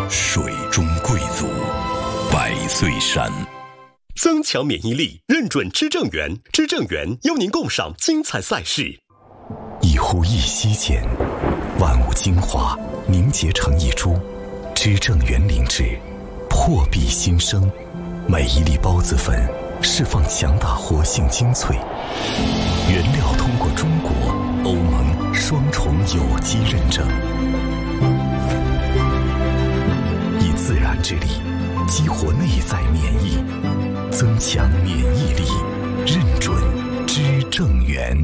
水中贵族，百岁山。 增强免疫力，认准知正源，知正源邀您共赏精彩赛事。 一呼一吸间，万物精华凝结成一株，知正源灵芝破壁新生，每一粒孢子粉释放强大活性精粹，原料通过中国、欧盟双重有机认证，以自然之力激活内在免疫，增强免疫力，认准知正源。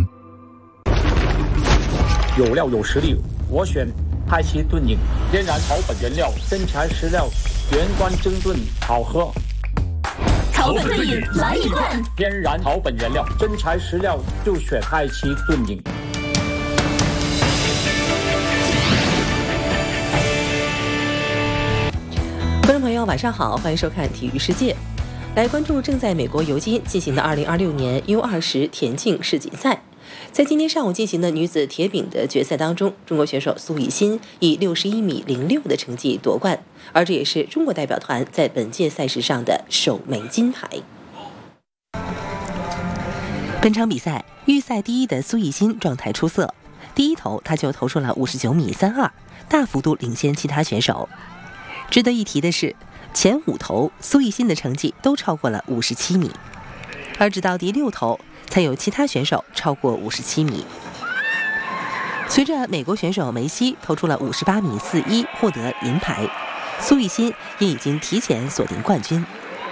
有料有实力，我选太极炖饮，天然草本原料，真材实料，原装蒸炖，好喝。 草本炖饮来一罐， 天然草本原料，真材实料，就选太极炖饮。 观众朋友，晚上好，欢迎收看《体育世界》，来关注正在美国尤金进行的2026年 U20田径世锦赛。在今天上午进行的女子铁饼的决赛当中，中国选手苏以欣以61.06米的成绩夺冠，而这也是中国代表团在本届赛事上的首枚金牌。本场比赛预赛第一的苏以欣状态出色，第一投她就投出了59.32米，大幅度领先其他选手。值得一提的是，前5投苏以欣的成绩都超过了57米，而直到第6投才有其他选手超过57米。随着美国选手梅西投出了58.41米获得银牌，苏以欣也已经提前锁定冠军。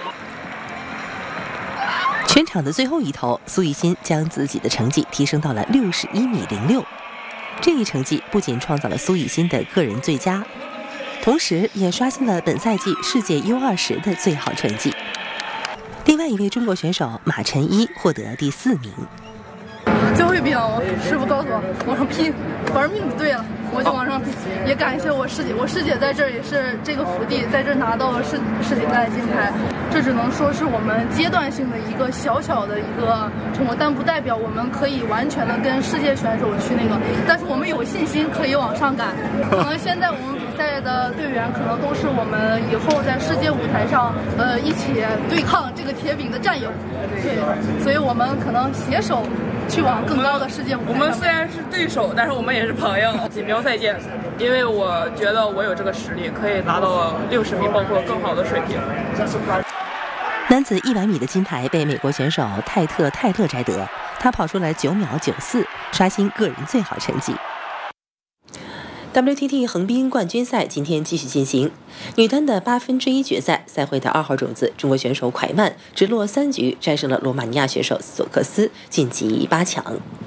全场的最后一投，苏以欣将自己的成绩提升到了61.06米，这一成绩不仅创造了苏以欣的个人最佳，同时也刷新了本赛季世界 U20的最好成绩。另外一位中国选手马晨一获得第4名。 最后一饼，我师傅告诉我往上拼，反正命就对了，我就往上拼。也感谢我师姐，我师姐在这儿也是这个福地，在这儿拿到了世锦赛金牌。这只能说是我们阶段性的一个小小的一个成果，但不代表我们可以完全的跟世界选手去那个，但是我们有信心可以往上赶。可能现在我们比赛的队员可能都是我们以后在世界舞台上一起对抗这个铁饼的战友，对，所以我们可能携手去往更高的世界舞台。 我们虽然是对手，但是我们也是朋友。锦标赛见，因为我觉得我有这个实力，可以达到60米，包括更好的水平。 男子100米的金牌被美国选手泰勒摘得，他跑出了9.94秒，刷新个人最好成绩。WTT 横滨冠军赛今天继续进行，女单的1/8决赛，赛会的2号种子中国选手蒯曼直落3局战胜了罗马尼亚选手斯索克斯，晋级8强。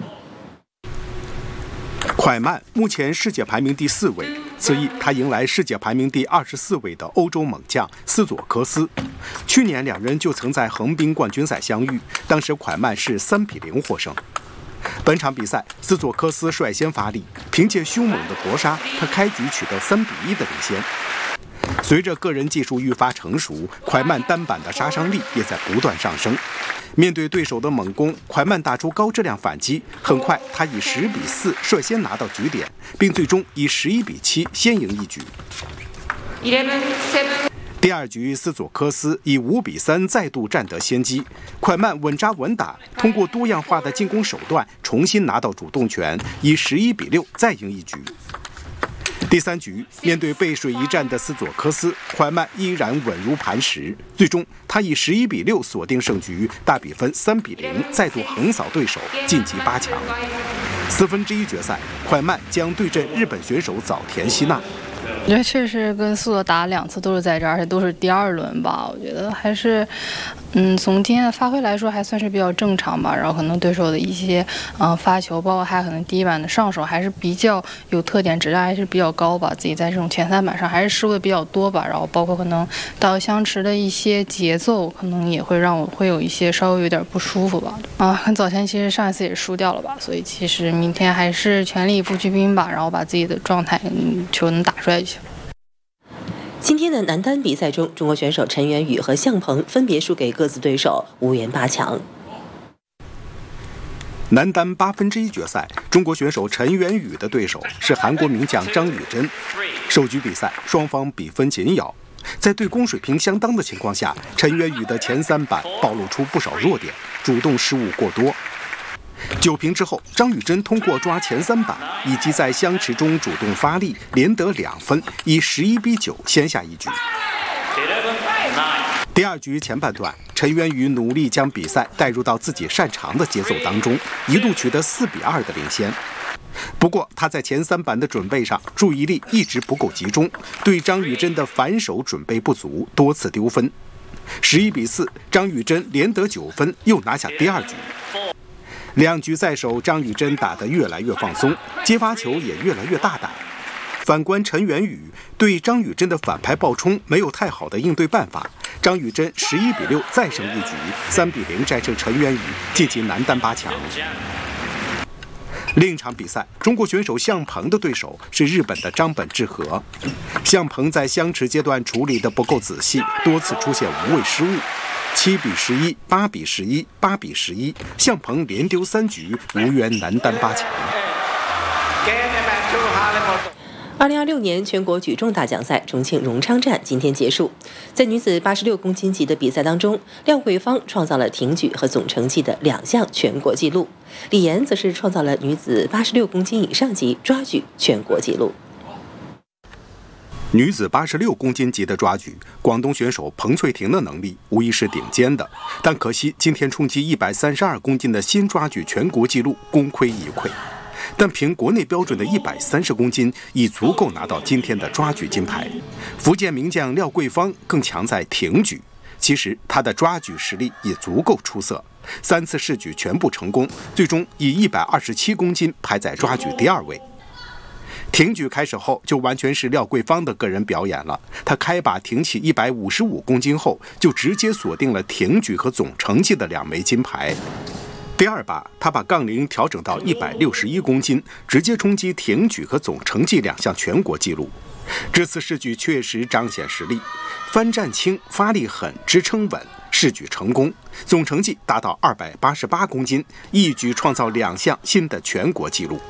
蒯曼目前世界排名第4位，此役他迎来世界排名第24位的欧洲猛将斯佐科斯。去年2人就曾在横滨冠军赛相遇，当时蒯曼是3-0获胜。本场比赛，斯佐科斯率先发力，凭借凶猛的搏杀，他开局取得3-1的领先。随着个人技术愈发成熟，蒯曼单板的杀伤力也在不断上升。面对对手的猛攻，蒯曼打出高质量反击，很快他以10-4率先拿到局点，并最终以11-7先赢一局。第2局，斯佐科斯以5-3再度占得先机，蒯曼稳扎稳打，通过多样化的进攻手段重新拿到主动权，以11-6再赢一局。第3局，面对背水一战的斯佐科斯，蒯曼依然稳如磐石，最终他以11-6锁定胜局，大比分3-0再度横扫对手，晋级8强。1/4决赛，蒯曼将对阵日本选手早田希娜。 我觉得确实跟苏佐打2次都是在这儿，而且都是第2轮吧。我觉得还是，从今天的发挥来说还算是比较正常吧。然后可能对手的一些发球，包括还可能第一板的上手还是比较有特点，质量还是比较高吧。自己在这种前3板上还是失误的比较多吧。然后包括可能到相持的一些节奏，可能也会让我会有一些稍微有点不舒服吧。跟早前其实上一次也输掉了吧，所以其实明天还是全力以赴去拼吧，然后把自己的状态球能打出来就行。 今天的男单比赛中，中国选手陈元宇和向鹏分别输给各自对手，无缘8强。 男单1/8决赛，中国选手陈元宇的对手是韩国名将张雨臻。 首局比赛双方比分紧咬，在对攻水平相当的情况下，陈渊宇的前3板暴露出不少弱点，主动失误过多。9平之后，张雨臻通过抓前3板以及在相持中主动发力，连得2分，以11比9先下一局。第2局前半段，陈渊宇努力将比赛带入到自己擅长的节奏当中，一度取得4比2的领先。不过他在前3板的准备上注意力一直不够集中，对张雨臻的反手准备不足，多次丢分。11比4，张雨臻连得9分，又拿下第2局。2局在手，张雨臻打得越来越放松，接发球也越来越大胆。反观陈元宇，对张雨臻的反拍爆冲没有太好的应对办法。张雨臻11比6再胜一局，3比0战胜陈元宇，晋级男单8强。另一场比赛，中国选手向鹏的对手是日本的张本智和。向鹏在相持阶段处理得不够仔细，多次出现无谓失误。7比11、8比11、8比11，向鹏连丢3局，无缘男单8强。 2026年全国举重大奖赛重庆荣昌站今天结束，在女子86公斤级的比赛当中，廖桂芳创造了挺举和总成绩的2项全国纪录，李岩则是创造了女子86公斤以上级抓举全国纪录。 女子86公斤级的抓举，广东选手彭翠婷的能力无疑是顶尖的，但可惜今天冲击132公斤的新抓举全国纪录功亏一篑。但凭国内标准的130公斤已足够拿到今天的抓举金牌。福建名将廖桂芳更强在挺举，其实他的抓举实力也足够出色，3次试举全部成功，最终以127公斤排在抓举第2位。挺举开始后就完全是廖桂芳的个人表演了，他开把挺起155公斤后，就直接锁定了挺举和总成绩的2枚金牌。第2把，他把杠铃调整到161公斤，直接冲击挺举和总成绩2项全国纪录。这次试举确实彰显实力，翻站轻，发力狠，支撑稳，试举成功，总成绩达到288公斤，一举创造2项新的全国纪录。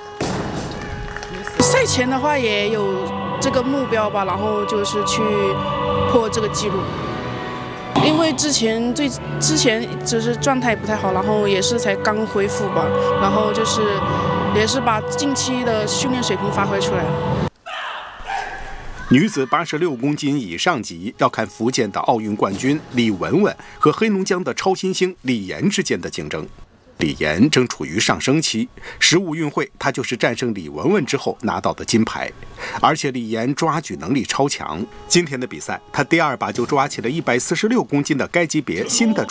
赛前的话也有这个目标吧，然后就是去破这个纪录。因为之前就是状态不太好，然后也是才刚恢复吧，然后就是也是把近期的训练水平发挥出来了。 女子86公斤以上级要看福建的奥运冠军李雯雯和黑龙江的超新星李岩之间的竞争。李岩正处于上升期，15运会他就是战胜李雯雯之后拿到的金牌，而且李岩抓举能力超强。今天的比赛，他第2把就抓起了146公斤的该级别新的